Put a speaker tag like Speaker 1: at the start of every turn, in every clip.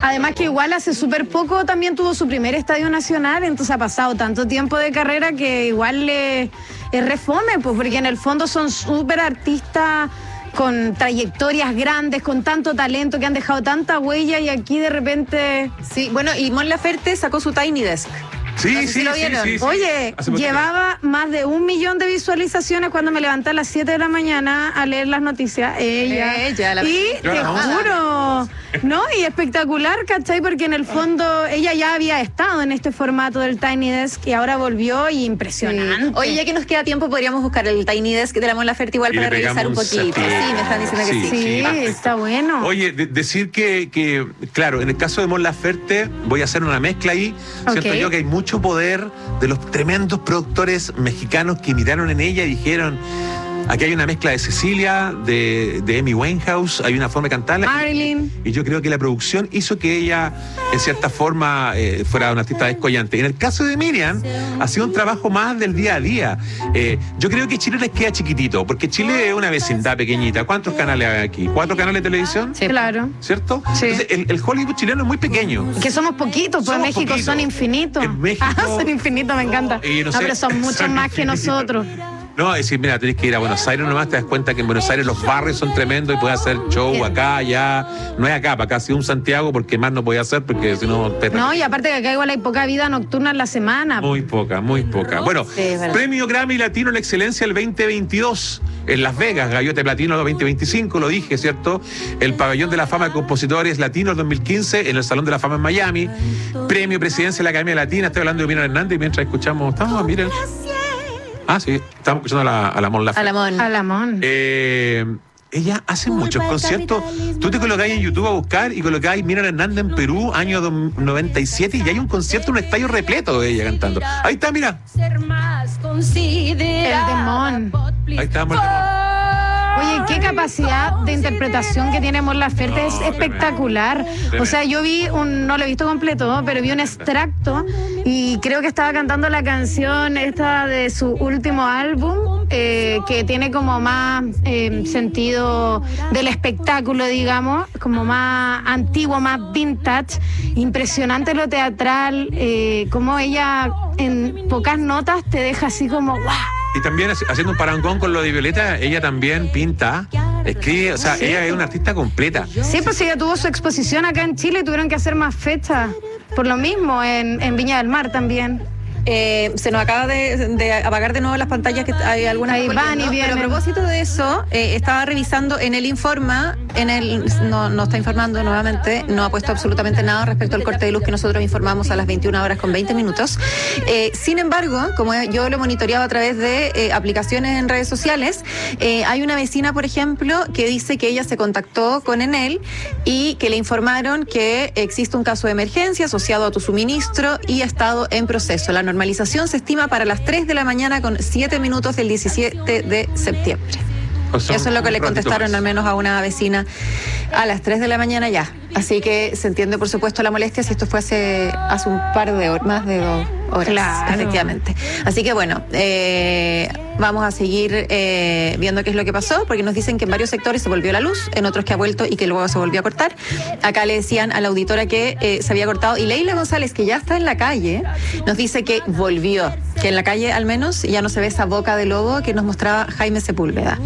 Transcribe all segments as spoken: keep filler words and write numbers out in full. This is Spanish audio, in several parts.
Speaker 1: Además que igual hace súper poco también tuvo su primer estadio nacional, entonces ha pasado tanto tiempo de carrera que igual le, es refome, pues, porque en el fondo son súper artistas con trayectorias grandes, con tanto talento, que han dejado tanta huella y aquí de repente...
Speaker 2: Sí, bueno, y Mon Laferte sacó su Tiny Desk.
Speaker 3: Sí,
Speaker 2: no sé
Speaker 3: sí,
Speaker 2: si lo
Speaker 3: sí,
Speaker 2: vieron.
Speaker 3: sí, sí.
Speaker 1: Oye, llevaba más de un millón de visualizaciones cuando me levanté a las siete de la mañana a leer las noticias. Ella.
Speaker 2: Ella, la
Speaker 1: y te
Speaker 3: la
Speaker 1: juro, ¿no? Y espectacular, ¿cachai? Porque en el fondo ella ya había estado en este formato del Tiny Desk y ahora volvió y impresionante.
Speaker 2: Sí. Oye, ya que nos queda tiempo, podríamos buscar el Tiny Desk de la Mon Laferte igual
Speaker 3: Y
Speaker 2: para
Speaker 3: le pegamos
Speaker 2: revisar un
Speaker 3: un
Speaker 2: poquito.
Speaker 3: zapié.
Speaker 2: Sí, me están diciendo que sí.
Speaker 1: Sí,
Speaker 3: Sí, perfecto.
Speaker 1: está bueno.
Speaker 3: Oye, de- decir que, que, claro, en el caso de Mon Laferte, voy a hacer una mezcla ahí. Siento
Speaker 1: Ok.
Speaker 3: yo que hay mucho poder de los tremendos productores mexicanos que miraron en ella y dijeron: aquí hay una mezcla de Cecilia, de, de Amy Winehouse, hay una forma de cantarla.
Speaker 1: Marilyn.
Speaker 3: Y yo creo que la producción hizo que ella, en cierta forma, eh, fuera una artista descollante. En el caso de Miriam, ha sido un trabajo más del día a día. Eh, yo creo que Chile les queda chiquitito, porque Chile es una vecindad pequeñita. ¿Cuántos canales hay aquí? ¿Cuatro canales de televisión?
Speaker 2: Sí.
Speaker 1: Claro.
Speaker 3: ¿Cierto?
Speaker 1: Sí.
Speaker 3: Entonces, el, el Hollywood chileno es muy pequeño.
Speaker 1: Que somos poquitos, pues en
Speaker 3: Somos
Speaker 1: México
Speaker 3: poquitos.
Speaker 1: son infinitos.
Speaker 3: En México-
Speaker 1: Ah, son infinitos, me encanta.
Speaker 3: Y no
Speaker 1: No,
Speaker 3: sé,
Speaker 1: pero son muchos
Speaker 3: son
Speaker 1: más que
Speaker 3: infinitos.
Speaker 1: nosotros.
Speaker 3: No, es decir, mira, tenés que ir a Buenos Aires nomás, te das cuenta que en Buenos Aires los barrios son tremendos y puedes hacer show acá, allá. No es acá, para acá ha sido un Santiago porque más no podía hacer porque si no te...
Speaker 1: No, y aparte que acá igual hay poca vida nocturna en la semana.
Speaker 3: Muy poca, muy poca. Bueno,
Speaker 2: Sí, es verdad.
Speaker 3: Premio Grammy Latino en la Excelencia el veinte veintidós en Las Vegas, Gaviota de Platino veinte veinticinco, lo dije, ¿cierto? El Pabellón de la Fama de Compositores Latinos dos mil quince en el Salón de la Fama en Miami. Premio Presidencia de la Academia Latina, estoy hablando de Miriam Hernández mientras escuchamos... Estamos, miren. Ah, sí, estamos escuchando a la, a la Mon Laferte.
Speaker 2: A la Mon.
Speaker 1: Alamón.
Speaker 3: Eh, ella hace muchos conciertos. Tú te colocáis en YouTube a buscar y colocáis Miriam Hernández en Perú, año do- noventa y siete, y hay un concierto, un estadio repleto de ella cantando. Ahí está, mira.
Speaker 1: El demon.
Speaker 3: Ahí está, Mon Laferte.
Speaker 1: Oye, qué capacidad de interpretación que tiene Mon Laferte,
Speaker 3: No,
Speaker 1: es espectacular.
Speaker 3: tremendo.
Speaker 1: O sea, yo vi un, no lo he visto completo, pero vi un extracto y creo que estaba cantando la canción esta de su último álbum, eh, que tiene como más eh, sentido del espectáculo, digamos, como más antiguo, más vintage. Impresionante lo teatral, eh, como ella en pocas notas te deja así como ¡guau!
Speaker 3: Y también haci- haciendo un parangón con lo de Violeta, ella también pinta, escribe, o sea, ella es una artista completa.
Speaker 1: Sí, pues ella tuvo su exposición acá en Chile y tuvieron que hacer más fechas. Por lo mismo, en, en Viña del Mar también.
Speaker 2: Eh, se nos acaba de, de apagar de nuevo las pantallas, que hay algunas
Speaker 1: Ahí van y
Speaker 2: volviendo, pero a
Speaker 1: vienen.
Speaker 2: propósito de eso, eh, estaba revisando en el Informa, en el no, no está informando nuevamente, no ha puesto absolutamente nada respecto al corte de luz que nosotros informamos a las veintiuna horas con veinte minutos. Eh, sin embargo, como yo lo monitoreaba a través de eh, aplicaciones en redes sociales, eh, hay una vecina, por ejemplo, que dice que ella se contactó con Enel y que le informaron que existe un caso de emergencia asociado a tu suministro y ha estado en proceso. La normalización se estima para las tres de la mañana con siete minutos del diecisiete de septiembre.
Speaker 3: O sea,
Speaker 2: Eso es lo que
Speaker 3: un
Speaker 2: le
Speaker 3: ratito
Speaker 2: contestaron
Speaker 3: más.
Speaker 2: al menos a una vecina a las tres de la mañana ya. Así que se entiende, por supuesto, la molestia si esto fue hace, hace un par de horas, más de dos horas,
Speaker 1: Claro.
Speaker 2: efectivamente. Así que bueno, eh, vamos a seguir eh, viendo qué es lo que pasó, porque nos dicen que en varios sectores se volvió la luz, en otros que ha vuelto y que luego se volvió a cortar. Acá le decían a la auditora que eh, se había cortado, y Leila González, que ya está en la calle, nos dice que volvió, que en la calle al menos ya no se ve esa boca de lobo que nos mostraba Jaime Sepúlveda.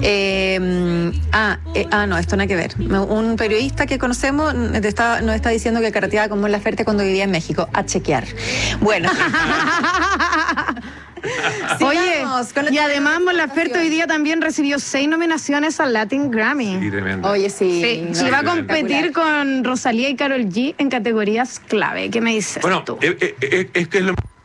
Speaker 2: Eh, ah, eh, ah, no, esto nada que ver. Un periodista que conocemos nos está, nos está diciendo que carreteaba con Mon Laferte cuando vivía en México. A chequear. Bueno.
Speaker 1: Oye,
Speaker 2: Sigamos con
Speaker 1: y
Speaker 2: nuestra
Speaker 1: además Mon Laferte hoy día también recibió seis nominaciones al Latin Grammy.
Speaker 3: Sí, tremendo.
Speaker 2: Oye, sí.
Speaker 1: Sí,
Speaker 2: no,
Speaker 1: sí, va a
Speaker 3: tremendo.
Speaker 1: competir con Rosalía y Karol G en categorías clave. ¿Qué me dices
Speaker 3: Bueno,
Speaker 1: tú?
Speaker 3: eh, eh, eh, es que es lo